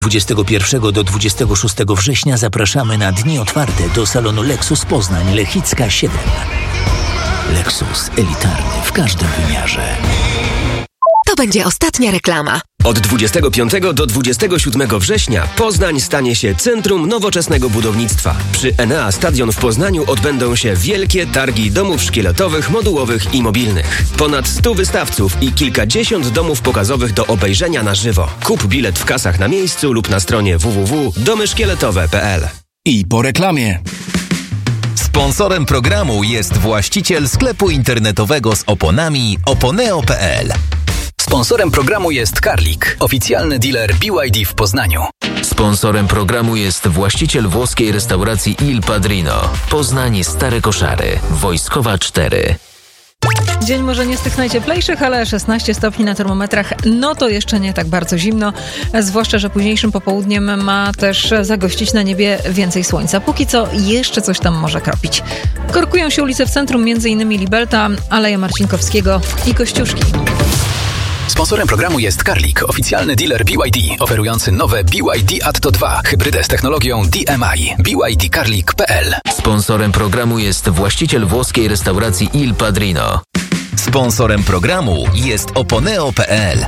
21 do 26 września zapraszamy na dni otwarte do salonu Lexus Poznań Lechicka 7. Lexus elitarny w każdym wymiarze. To będzie ostatnia reklama. Od 25 do 27 września Poznań stanie się centrum nowoczesnego budownictwa. Przy Enea Stadion w Poznaniu odbędą się wielkie targi domów szkieletowych, modułowych i mobilnych. Ponad 100 wystawców i kilkadziesiąt domów pokazowych do obejrzenia na żywo. Kup bilet w kasach na miejscu lub na stronie www.domyszkieletowe.pl. I po reklamie. Sponsorem programu jest właściciel sklepu internetowego z oponami oponeo.pl. Sponsorem programu jest Karlik, oficjalny dealer BYD w Poznaniu. Sponsorem programu jest właściciel włoskiej restauracji Il Padrino. Poznań Stare Koszary, Wojskowa 4. Dzień może nie z tych najcieplejszych, ale 16 stopni na termometrach, no to jeszcze nie tak bardzo zimno, zwłaszcza, że późniejszym popołudniem ma też zagościć na niebie więcej słońca. Póki co jeszcze coś tam może kropić. Korkują się ulice w centrum, m.in. Libelta, Aleja Marcinkowskiego i Kościuszki. Sponsorem programu jest Karlik, oficjalny dealer BYD, oferujący nowe BYD Atto 2, hybrydę z technologią DMI. BYDkarlik.pl. Sponsorem programu jest właściciel włoskiej restauracji Il Padrino. Sponsorem programu jest oponeo.pl.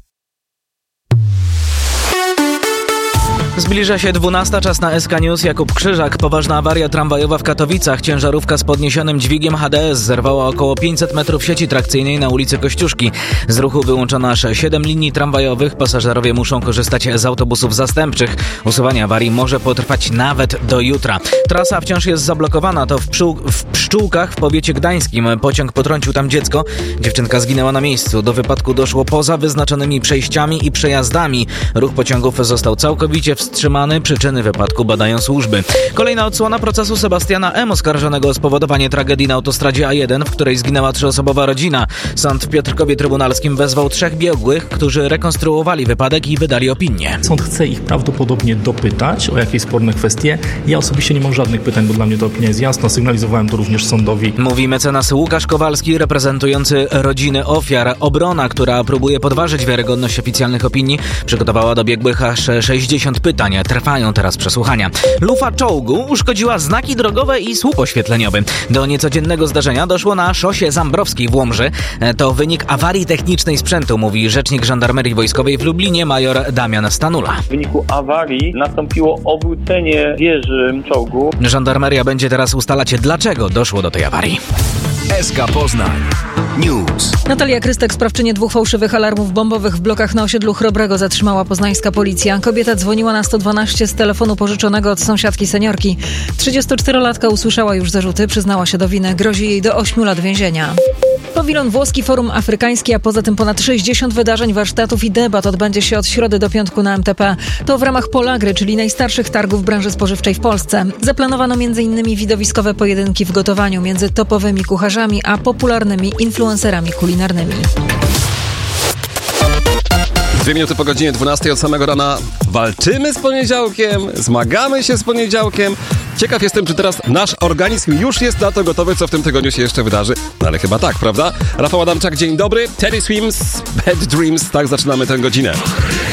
Zbliża się 12, czas na SK News. Jakub Krzyżak. Poważna awaria tramwajowa w Katowicach. Ciężarówka z podniesionym dźwigiem HDS zerwała około 500 metrów sieci trakcyjnej na ulicy Kościuszki. Z ruchu wyłączono aż 7 linii tramwajowych. Pasażerowie muszą korzystać z autobusów zastępczych. Usuwanie awarii może potrwać nawet do jutra. Trasa wciąż jest zablokowana. To w Pszczółkach w powiecie gdańskim. Pociąg potrącił tam dziecko. Dziewczynka zginęła na miejscu. Do wypadku doszło poza wyznaczonymi przejściami i przejazdami. Ruch pociągów został całkowicie wstrzymany. Przyczyny wypadku badają służby. Kolejna odsłona procesu Sebastiana M., oskarżonego o spowodowanie tragedii na autostradzie A1, w której zginęła 3-osobowa rodzina. Sąd w Piotrkowie Trybunalskim wezwał 3 biegłych, którzy rekonstruowali wypadek i wydali opinię. Sąd chce ich prawdopodobnie dopytać o jakieś sporne kwestie. Ja osobiście nie mam żadnych pytań, bo dla mnie ta opinia jest jasna. Sygnalizowałem to również sądowi. Mówi mecenas Łukasz Kowalski, reprezentujący rodziny ofiar. Obrona, która próbuje podważyć wiarygodność oficjalnych opinii, przygotowała do biegłych aż 60 pytań. Trwają teraz przesłuchania. Lufa czołgu uszkodziła znaki drogowe i słup oświetleniowy. Do niecodziennego zdarzenia doszło na szosie Zambrowskiej w Łomży. To wynik awarii technicznej sprzętu, mówi rzecznik Żandarmerii Wojskowej w Lublinie major Damian Stanula. W wyniku awarii nastąpiło obrócenie wieży czołgu. Żandarmeria będzie teraz ustalać, dlaczego doszło do tej awarii. SK Poznań News. Natalia Krystek, sprawczynię 2 fałszywych alarmów bombowych w blokach na osiedlu Chrobrego, zatrzymała poznańska policja. Kobieta dzwoniła na 112 z telefonu pożyczonego od sąsiadki seniorki. 34-latka usłyszała już zarzuty, przyznała się do winy. Grozi jej do 8 lat więzienia. Pawilon włoski, Forum Afrykańskie, a poza tym ponad 60 wydarzeń, warsztatów i debat odbędzie się od środy do piątku na MTP. To w ramach Polagry, czyli najstarszych targów branży spożywczej w Polsce. Zaplanowano m.in. widowiskowe pojedynki w gotowaniu między topowymi kucharzami a popularnymi influencerami kulinarnymi. 2 minuty po godzinie 12 od samego rana walczymy z poniedziałkiem, zmagamy się z poniedziałkiem. Ciekaw jestem, czy teraz nasz organizm już jest na to gotowy, co w tym tygodniu się jeszcze wydarzy. No ale chyba tak, prawda? Rafał Adamczak, dzień dobry. Teddy Swims, Bad Dreams. Tak zaczynamy tę godzinę.